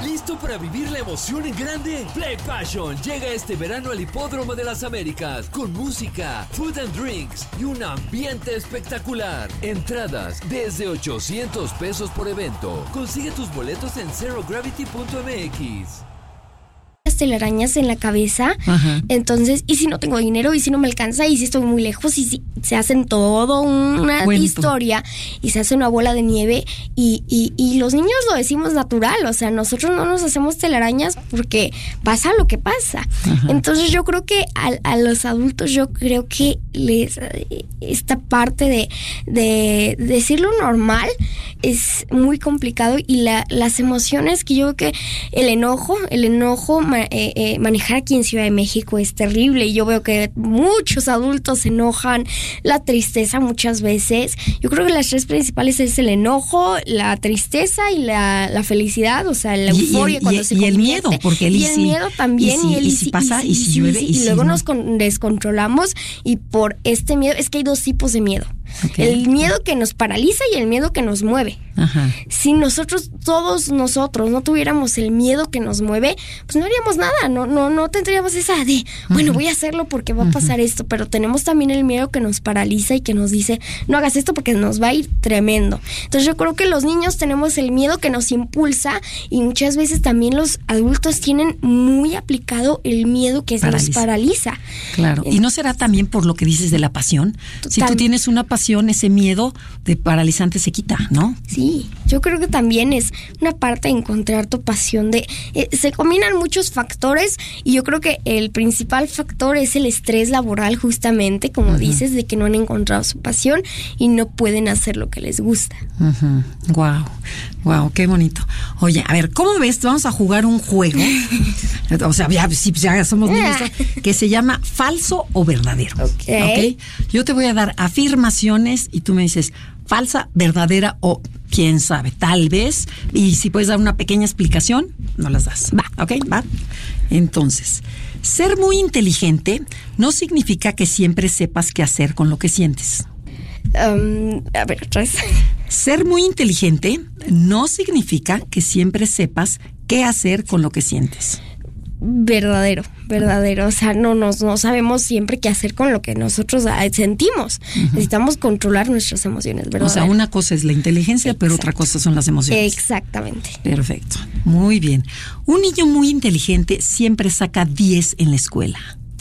¿Listo para vivir la emoción en grande? Play Passion llega este verano al Hipódromo de las Américas con música, food and drinks y un ambiente espectacular. Entradas desde $800 por evento. Consigue tus boletos en zerogravity.mx. Telarañas en la cabeza. Ajá. Entonces, y si no tengo dinero, y si no me alcanza, y si estoy muy lejos, y si se hacen todo una historia y se hace una bola de nieve y los niños lo decimos natural, o sea, nosotros no nos hacemos telarañas porque pasa lo que pasa. Ajá. Entonces yo creo que a los adultos, yo creo que esta parte de decirlo normal es muy complicado, y las emociones, que yo creo que el enojo manejar aquí en Ciudad de México es terrible, y yo veo que muchos adultos se enojan, la tristeza muchas veces. Yo creo que las tres principales es el enojo, la tristeza y la felicidad, o sea, la euforia cuando se convierte. Y el miedo, porque el miedo también, y si pasa, y si llueve, y luego nos descontrolamos, y por este miedo, es que hay dos tipos de miedo. Okay. El miedo que nos paraliza y el miedo que nos mueve. Ajá. Si todos nosotros no tuviéramos el miedo que nos mueve, pues no haríamos nada, no tendríamos esa de, bueno, voy a hacerlo porque va a pasar esto, pero tenemos también el miedo que nos paraliza y que nos dice, no hagas esto porque nos va a ir tremendo. Entonces yo creo que los niños tenemos el miedo que nos impulsa, y muchas veces también los adultos tienen muy aplicado el miedo que nos paraliza. Claro, y ¿no será también por lo que dices de la pasión? Si tú tienes una pasión, ese miedo de paralizante se quita, ¿no? Sí, yo creo que también es una parte de encontrar tu pasión. Se combinan muchos factores, y yo creo que el principal factor es el estrés laboral, justamente, como dices, de que no han encontrado su pasión y no pueden hacer lo que les gusta. Wow, qué bonito. Oye, a ver, ¿cómo ves? Vamos a jugar un juego, o sea, ya somos niños, que se llama falso o verdadero. Okay. Yo te voy a dar afirmaciones y tú me dices falsa, verdadera o quién sabe, tal vez, y si puedes dar una pequeña explicación, no las das. Va. Entonces, ser muy inteligente no significa que siempre sepas qué hacer con lo que sientes. A ver, otra vez. Ser muy inteligente no significa que siempre sepas qué hacer con lo que sientes. Verdadero, o sea, no sabemos siempre qué hacer con lo que nosotros sentimos. Necesitamos controlar nuestras emociones, ¿verdad? O sea, una cosa es la inteligencia, pero otra cosa son las emociones. Exactamente. Perfecto, muy bien. Un niño muy inteligente siempre saca 10 en la escuela.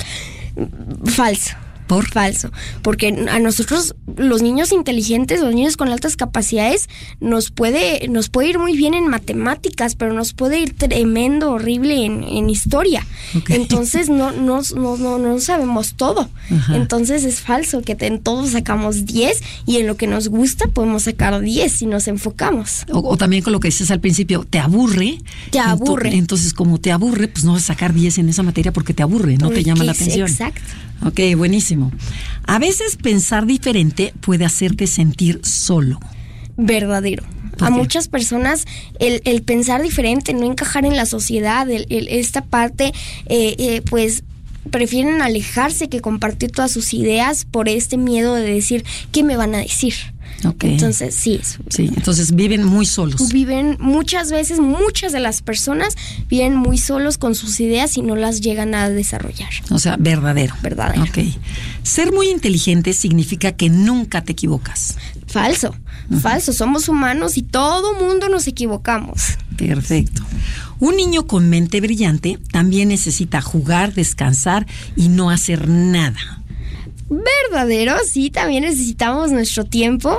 Falso. ¿Por? Falso, porque a nosotros, los niños inteligentes, los niños con altas capacidades, nos puede ir muy bien en matemáticas, pero nos puede ir tremendo, horrible en historia. Okay. Entonces no sabemos todo. Ajá. Entonces es falso que en todo sacamos 10, y en lo que nos gusta podemos sacar 10 si nos enfocamos. O también con lo que dices al principio, te aburre. Entonces, como te aburre, pues no vas a sacar 10 en esa materia porque te aburre, no te llama la atención. Exacto. Ok, buenísimo. A veces pensar diferente puede hacerte sentir solo. Verdadero. A muchas personas el pensar diferente, no encajar en la sociedad, esta parte, pues prefieren alejarse que compartir todas sus ideas por este miedo de decir, ¿qué me van a decir? Okay. Entonces, sí, entonces viven muy solos. Muchas de las personas viven muy solos con sus ideas y no las llegan a desarrollar. O sea, verdadero. Ok. Ser muy inteligente significa que nunca te equivocas. Falso. Somos humanos y todo mundo nos equivocamos. Perfecto. Un niño con mente brillante también necesita jugar, descansar y no hacer nada. Verdadero, sí, también necesitamos nuestro tiempo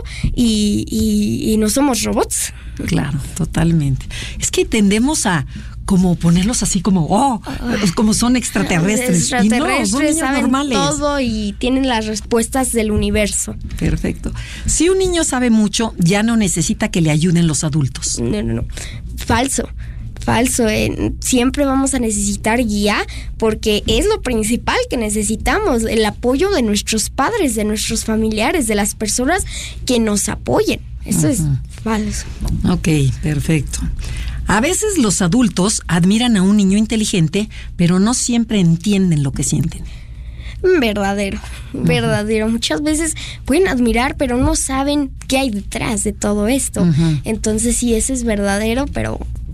y no somos robots. Claro, totalmente. Es que tendemos a como ponerlos así como son extraterrestres. Y no, son niños saben normales. Todo y tienen las respuestas del universo. Perfecto. Si un niño sabe mucho, ya no necesita que le ayuden los adultos. No. Falso. Siempre vamos a necesitar guía, porque es lo principal que necesitamos, el apoyo de nuestros padres, de nuestros familiares, de las personas que nos apoyen. Eso es falso. Ok, perfecto. A veces los adultos admiran a un niño inteligente, pero no siempre entienden lo que sienten. Verdadero. Muchas veces pueden admirar, pero no saben qué hay detrás de todo esto. Entonces sí, ese es verdadero, pero